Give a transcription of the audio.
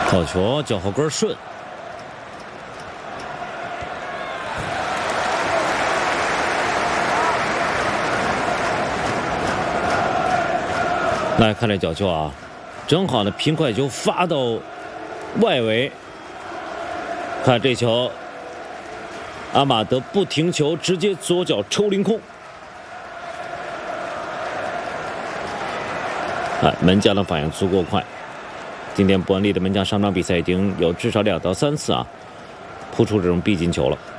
好球，脚后跟顺。来看这角球啊，正好呢，平快球发到外围。看这球，阿马德不停球，直接左脚抽凌空。门将的反应足够快。今天伯恩利的门将上场比赛已经有至少2到3次扑出这种必进球了。